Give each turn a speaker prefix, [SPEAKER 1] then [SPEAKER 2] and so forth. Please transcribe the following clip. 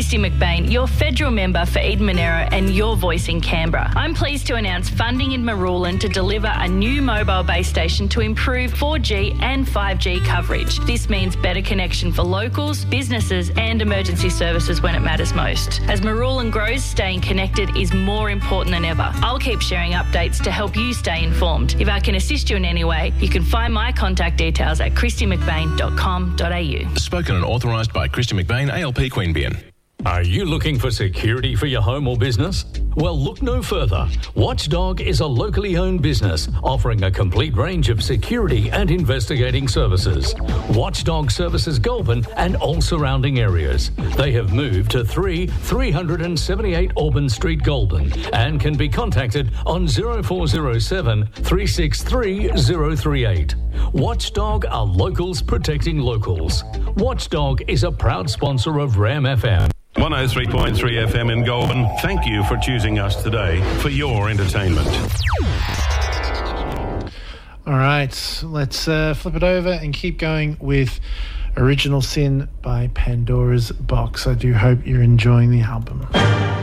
[SPEAKER 1] Christy McBain, your federal member for Eden Monaro and your voice in Canberra. I'm pleased to announce funding in Marulan to deliver a new mobile base station to improve 4G and 5G coverage. This means better connection for locals, businesses and emergency services when it matters most. As Marulan grows, staying connected is more important than ever. I'll keep sharing updates to help you stay informed. If I can assist you in any way, you can find my contact details at christymcbain.com.au.
[SPEAKER 2] Spoken and authorised by Christy McBain, ALP Queanbeyan.
[SPEAKER 3] Are you looking for security for your home or business? Well, look no further. Watchdog is a locally owned business offering a complete range of security and investigating services. Watchdog services Goulburn and all surrounding areas. They have moved to 378 Auburn Street, Goulburn, and can be contacted on 0407 363 038. Watchdog are locals protecting locals. Watchdog is a proud sponsor of RAM FM.
[SPEAKER 4] 103.3 FM in Goulburn. Thank you for choosing us today for your entertainment.
[SPEAKER 5] All right, let's flip it over and keep going with Original Sin by Pandora's Box. I do hope you're enjoying the album.